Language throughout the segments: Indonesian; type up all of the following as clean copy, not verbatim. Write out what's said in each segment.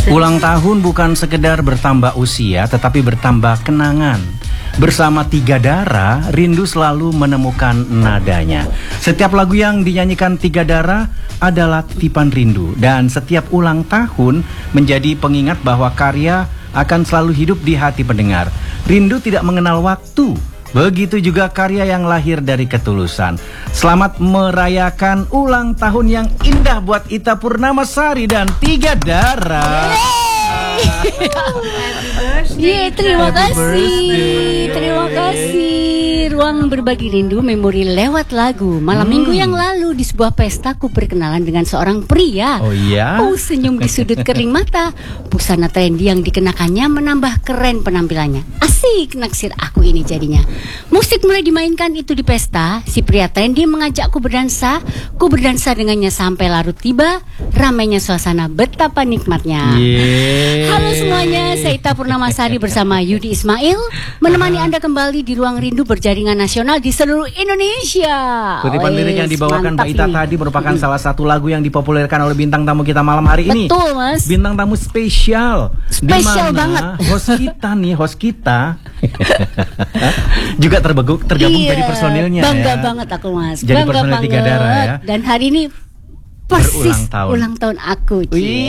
Ulang tahun bukan sekedar bertambah usia, tetapi bertambah kenangan. Bersama Tiga Dara, rindu selalu menemukan nadanya. Setiap lagu yang dinyanyikan Tiga Dara adalah titipan rindu. Dan setiap ulang tahun menjadi pengingat bahwa karya akan selalu hidup di hati pendengar. Rindu tidak mengenal waktu. Begitu juga karya yang lahir dari ketulusan. Selamat merayakan ulang tahun yang indah buat Ita Purnamasari dan Tiga Dara. Terima kasih. Terima kasih. Ruang berbagi rindu memori lewat lagu. Malam minggu yang lalu di sebuah pesta ku berkenalan dengan seorang pria. Oh iya? Senyum di sudut kering mata. Busana trendy yang dikenakannya menambah keren penampilannya. Asik naksir aku ini jadinya. Musik mulai dimainkan itu di pesta. Si pria trendy mengajakku berdansa. Ku berdansa dengannya sampai larut tiba. Ramainya suasana, betapa nikmatnya. Halo semuanya, saya Ita Purnamasari bersama Yudi Ismail menemani Anda kembali di Ruang Rindu berjaringan nasional di seluruh Indonesia. Kutipan lirik yang dibawakan Mbak Ita tadi merupakan salah satu lagu yang dipopulerkan oleh bintang tamu kita malam hari ini. Betul, Mas. Bintang tamu spesial. Spesial banget. Host kita juga tergabung jadi personilnya. Bangga ya. banget aku, Mas. Jadi Bangga personil banget. Tiga Dara ya. Dan hari ini persis ulang tahun aku.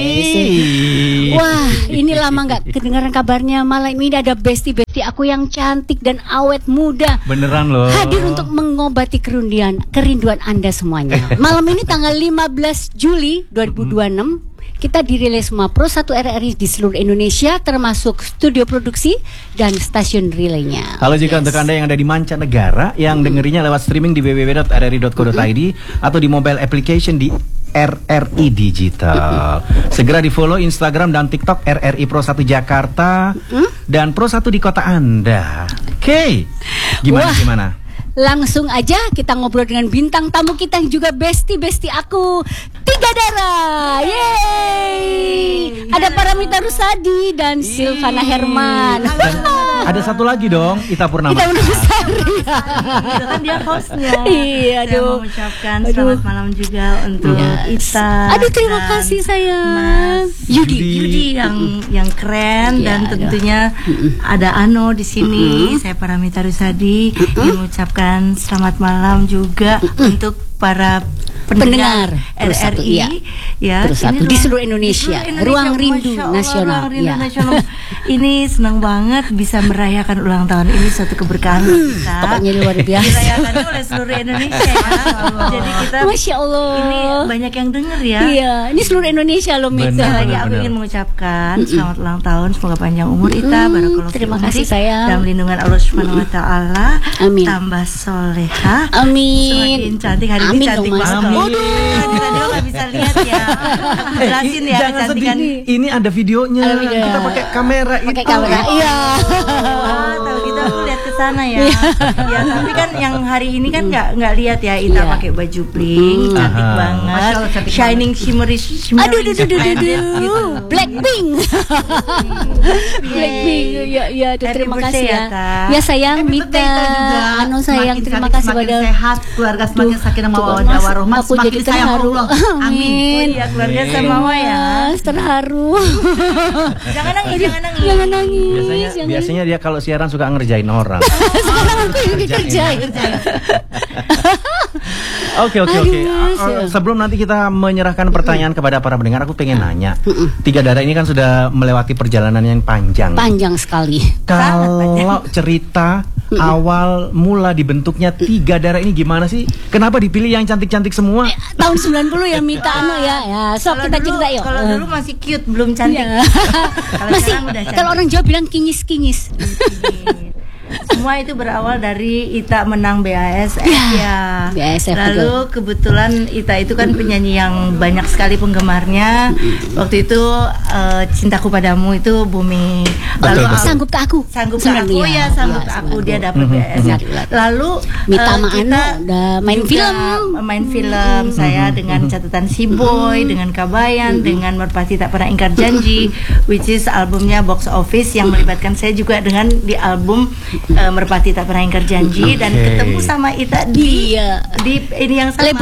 Wah, ini lama nggak kedengaran kabarnya. Malam ini ada bestie-bestie aku yang cantik dan awet muda. Beneran loh. Hadir untuk mengobati kerinduan Anda semuanya. Malam ini tanggal 15 Juli 2026 kita dirilis semua Pro 1 RRI di seluruh Indonesia, termasuk studio produksi dan stasiun relaynya. Halo juga untuk Anda yang ada di mancanegara, yang dengerinya lewat streaming di www.rri.co.id atau di mobile application di RRI Digital. Segera di follow Instagram dan TikTok RRI Pro 1 Jakarta dan Pro 1 di kota Anda. Oke, gimana? Langsung aja kita ngobrol dengan bintang tamu kita yang juga bestie aku, Tiga Dara. Yeay. Ada Paramita Rusady dan Silvana Herman. Ada satu lagi dong, Ita Purnamasari. Kan dia hostnya. Iya, saya mau mengucapkan selamat malam juga untuk Ita. Aduh, terima kasih sayang. Yudi yang keren dan tentunya ada Ano di sini. Saya Paramita Rusady yang mengucapkan selamat malam juga untuk para pendengar RRI ya, Terus satu di seluruh Indonesia. Ruang Rindu Nasional. Ini senang banget bisa merayakan ulang tahun ini, suatu keberkahan kita. Pokoknya luar biasa. Dirayakan oleh seluruh Indonesia ya. Jadi kita Masya Allah. Ini banyak yang denger ya. Iya, ini seluruh Indonesia loh, Mita. Lagi aku ingin mengucapkan selamat ulang tahun, semoga panjang umur Ita, barakallahu terima kasih sayang. dalam lindungan Allah Subhanahu wa taala. Amin. Tambah soleha. Amin. Semakin cantik, hari ini cantik banget. Amin. Tadi nggak bisa lihat ya. Aku jelasin ya Jangan sedih, kecantikan. ini ada videonya. Ada video. Kita pakai kamera Pakai itu. kamera. Iya. Wah, kalau gitu aku lihat ke sana ya. Ya, tapi kan yang hari ini kan nggak lihat ya Ita pakai baju bling, cantik banget. Shining shimmery. Aduh. Blackpink. Blackpink. Ya, terima kasih ya. Ya sayang, Mita. Anu sayang, terima kasih pada sehat, keluarga semakin sakinah mawaddah warahmah, aku jadi semakin sayang terharu. Allah. Amin. Iya, keluarga sama mama ya. Terharu. Jangan nangis. Biasanya dia kalau siaran suka ngerjain orang. Sekarang aku yang dikerjain. Oke. Sebelum nanti kita menyerahkan pertanyaan kepada para pendengar, aku pengen nanya. Tiga Dara ini kan sudah melewati perjalanan yang panjang. Panjang sekali. Kalau cerita awal mula dibentuknya Tiga Dara ini gimana sih? Kenapa dipilih yang cantik-cantik semua? Tahun 90 ya Mita anu ya. Ya, sok kita cerita yuk. Kalau dulu masih cute, belum cantik. Masih kalau orang Jawa bilang kinyis. Semua itu berawal dari Ita menang BASF ya. BASF. Lalu kebetulan Ita itu kan penyanyi yang banyak sekali penggemarnya. Waktu itu Cintaku Padamu itu booming. Lalu Sanggup ke Aku. Sanggup ke Aku dia dapat BASF. Lalu Mita sama Ano udah main film. Saya dengan catatan Si Boy, dengan Kabayan, dengan Merpati Tak Pernah Ingkar Janji, which is albumnya box office yang melibatkan saya juga dengan di album Merpati Tak Pernah Ingkar Janji, dan ketemu sama Ita di ini yang sama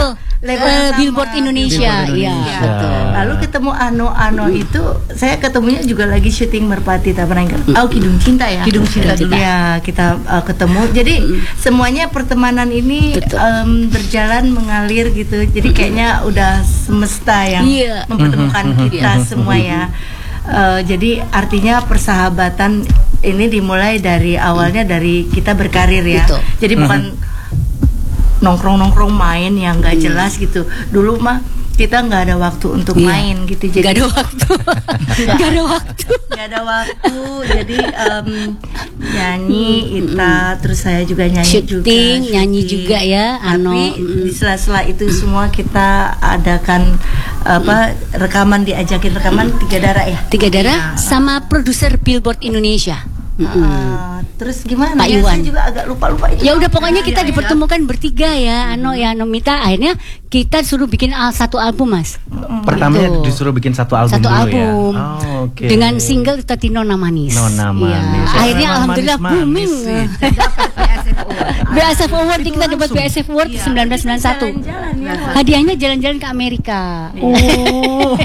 Billboard Indonesia. Billboard Iya, Indonesia. betul. Lalu ketemu Ano itu, saya ketemunya juga lagi syuting Merpati Tapananggal. Kidung Cinta ya. Kidung Cinta dulu. Ya, kita ketemu. Jadi semuanya pertemanan ini Betul. berjalan mengalir gitu. Jadi kayaknya udah semesta yang Iya. mempertemukan kita semua ya. Jadi artinya persahabatan ini dimulai dari awalnya dari kita berkarir ya. Betul. Jadi bukan nongkrong main yang nggak jelas gitu. Dulu mah kita nggak ada waktu untuk Iya. main gitu. Jadi Gak ada waktu. Gak ada waktu. nggak ada waktu. Jadi nyanyi Ita, terus saya juga nyanyi Syuting, juga, nyanyi syuting. juga ya, Ano. Tapi di sela-sela itu semua kita adakan rekaman, diajakin rekaman Tiga Darah ya. Tiga Darah sama produser Billboard Indonesia. Terus gimana? Pak Ya, Iwan. saya juga agak lupa itu. Ya udah pokoknya kita Ya. dipertemukan bertiga ya, Ano ya, Nomita. Akhirnya kita suruh bikin satu album, Mas. Pertamanya Betul. disuruh bikin satu album Satu dulu album. ya. Oh, oke. Dengan single Tati Nona Manis. Nona Manis. Iya. Akhirnya Nona alhamdulillah Manis booming. sih. BASF Award kita dapat BASF Award Iya. 1991. Jalan-jalan ya. Hadiahnya jalan-jalan ke Amerika. Oh.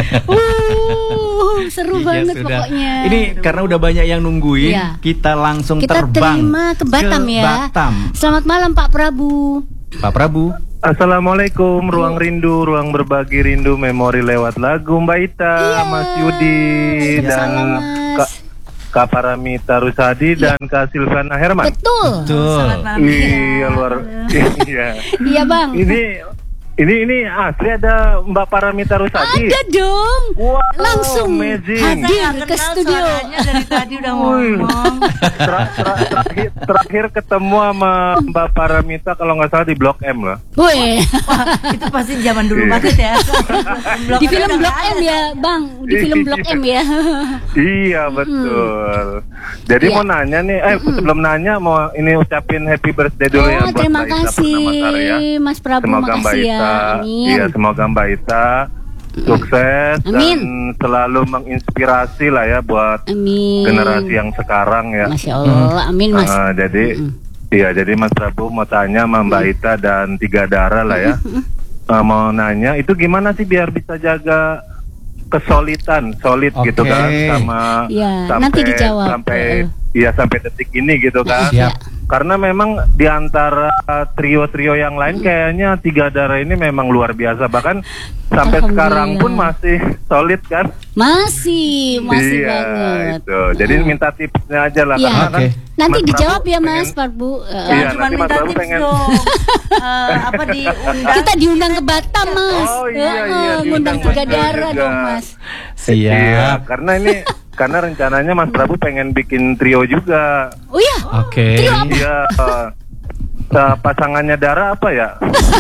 Seru Iya, banget sudah. pokoknya. Ini karena udah banyak yang nungguin, Iya. kita langsung Kita terbang terima ke Batam ya. Batam. Selamat malam Pak Prabu. Pak Prabu. Assalamualaikum, ruang rindu, ruang berbagi rindu, memori lewat lagu Mbak Ita, Iya. Mas Yudi, dan Sama-sama, Mas. Kak Paramita Rusadi dan Kak Silvana Herman. Betul. Tuh. Iya, luar. Iya. Iya Bang. Ini asli ada Mbak Paramita Rusadi. Ada dong. Wow, Langsung amazing. hadir Saya ke kenal studio. suaranya dari tadi udah Wih. ngomong. Terakhir ketemu sama Mbak Paramita kalau nggak salah di Blok M lah. Wih. Wah, itu pasti zaman dulu Iya. banget ya. Di film Blok M ya, Bang. Di film Blok M ya. Iya betul. Jadi Iya. mau nanya nih, sebelum nanya mau ini ucapin happy birthday dulu ya Oh, buat terima Mbak Ita kasih Purnamasari ya. Mas Prabu, Semoga Mbak makasih ya. Ita, Amin. iya semoga Mbak Ita sukses Amin. dan selalu menginspirasi lah ya buat Amin. generasi yang sekarang ya. Masya Allah, amin Mas. Jadi, iya jadi Mas Prabu mau tanya sama Mbak Ita dan Tiga Darah lah ya. Mau nanya itu gimana sih biar bisa jaga kesulitan, solid gitu Oke. kan sama Ya, nanti dijawab. sampai detik ini gitu kan. Siap. Karena memang di antara trio-trio yang lain kayaknya Tiga Darah ini memang luar biasa, bahkan sampai sekarang pun masih solid kan. Masih Iya, banget. itu. Jadi minta tipsnya aja lah Iya. karena kan Oke. Nanti Mas dijawab Prabu ya Mas pengen- Prabu. Iya, Cuma nanti Mas minta Prabu tips pengen- dong. Diundang. Kita diundang ke Batam Mas. Oh, iya, diundang Ngundang Mas Tiga Prabu Darah juga. dong Mas. Iya, Siap. karena rencananya Mas Prabu pengen bikin trio juga. Oh iya. Oke. Trio apa? Iya. Pasangannya Dara apa ya?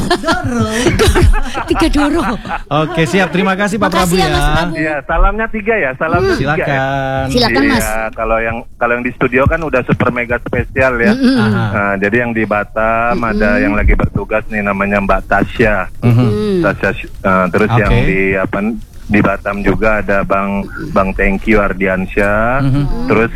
Tiga Doro. Oke, siap. Terima kasih Pak Prabu Makasih ya, Mas ya. Prabu. Iya, salamnya 3 ya, salamnya 3 ya. Silakan. Silakan Mas. Iya, kalau yang di studio kan udah super mega spesial ya. Aha. Nah, jadi yang di Batam ada yang lagi bertugas nih namanya Mbak Tasya. Tasya, terus Oke. yang di Batam juga ada Bang Thank You Ardiansyah. Terus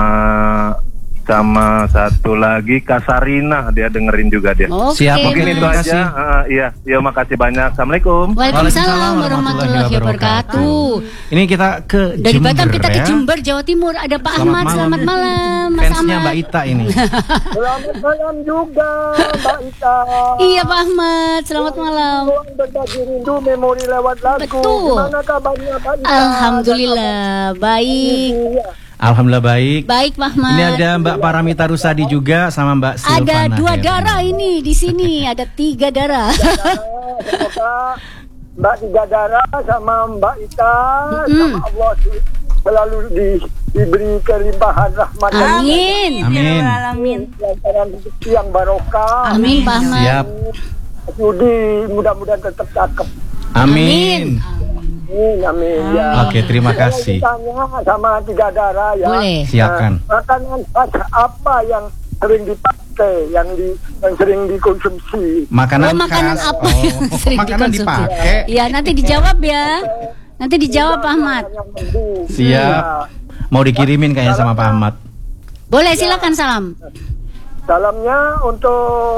sama satu lagi Kasarina, dia dengerin juga dia. Oke. Siap, Mungkin itu terima aja. kasih. Iya, makasih banyak. Assalamualaikum. Waalaikumsalam warahmatullahi wabarakatuh. Ini kita ke Dari Jember Batam kita ke ya. Jember, Jawa Timur. Ada Pak Selamat Ahmad. malam. Selamat malam, Mas Fansnya Ahmad. Mbak Ita ini. Selamat malam juga Mbak Ita. Iya Pak Ahmad, selamat malam. Ruang berbagi rindu memori lewat lagu. Betul. Gimana kabarnya Mbak Ita? Alhamdulillah, baik. Iya. Alhamdulillah baik. Baik Pak Ahmad. Ini ada Mbak Paramita Rusadi juga sama Mbak Silvana. Ada dua Herman. darah ini di sini, ada 3 darah. Semoga Mbak Tiga Darah sama Mbak Ita sama Allah selalu diberi kelimpahan rahmat dan Amin. Amin. Alamin. lancaran rezeki yang barokah. Amin Pak Ahmad. Siap. Yudi mudah-mudahan tetap cakep. Amin. Amin. Ya. Oke, terima kasih. Saya mau tanya sama Tiga Darah ya. Boleh. Silakan. Makanan khas apa yang sering dipakai, yang sering dikonsumsi? Makanan, Makanan khas. apa yang sering makanan dikonsumsi? dipakai. Iya, nanti dijawab ya. Nanti dijawab Pak Ahmad. Yang menggu. Siap. Mau dikirimin kayaknya sama Pak Ahmad. Boleh, silakan salam. Salamnya untuk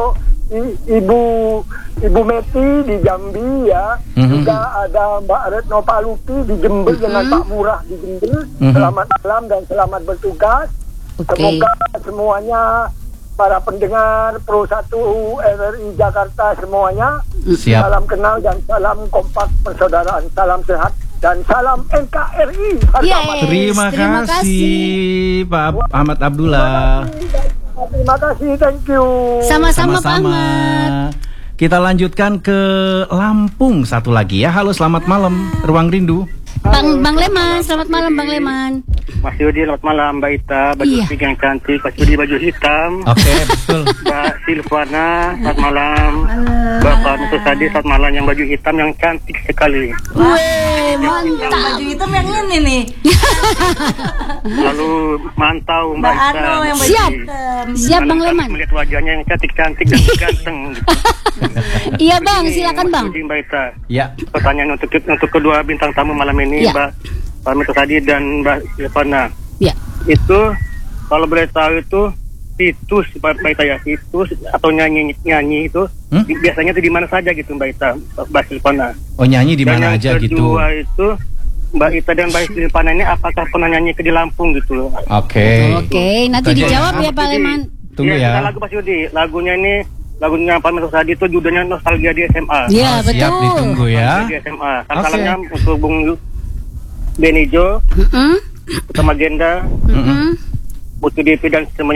Ibu Meti di Jambi ya, juga ada Mbak Retno Palupi di Jember dengan Pak Murah di Jember. Selamat malam dan selamat bertugas. Semoga semuanya para pendengar Pro 1 RRI Jakarta semuanya Siap. salam kenal dan salam kompak persaudaraan, salam sehat dan salam NKRI. Yeay. Terima kasih Pak Ahmad Abdullah. Terima kasih, thank you. Sama-sama Pak Ahmad. Kita lanjutkan ke Lampung satu lagi ya. Halo, selamat malam Ruang Rindu. Bang Leman, selamat malam Bang Leman. Mas Yudi, selamat malam. Mbak Ita, baju Iya. pink yang cantik. Mas Yudi, baju hitam. Oke, betul. Mbak Silvana, selamat malam. Bapak Nusur Sadi, selamat malam. Yang baju hitam yang cantik sekali. Weh, mantap. Baju hitam yang ini nih. Lalu mantau Mbak Mbak Ita. Ano yang baju Siap. hitam. Siap Bang Kami Leman. melihat wajahnya yang cantik-cantik dan ganteng. Iya Bang, Ini, silakan Mas Bang. Yudi, Mbak Ita. Ya. Pertanyaan untuk kedua bintang tamu malam ini, Iya. Mbak Nusur Sadi dan Mbak Silvana. Ya. Itu kalau boleh tahu itu situs Mbak Ita ya, situs atau nyanyi itu biasanya itu di mana saja gitu Mbak Ita, Mbak Silvana. Oh, nyanyi di Dan mana yang aja gitu. kedua itu Mbak Ita dan Mbak Silvana ini apakah pernah nyanyi di Lampung gitu? Oke. Oke, nanti Tanya. dijawab ya Pak Jadi, Leman. Tunggu iya, ya. Lagu Pak Yudi, lagunya Pak Nusur Sadi itu judulnya Nostalgia di SMA. Iya, Oh, siap, betul. ditunggu ya. Nostalgia di SMA. Oke. Salamnya untuk Bung Benijo, Mm-mm. Utama Genda, Mm-mm. Putri Devi dan semuanya.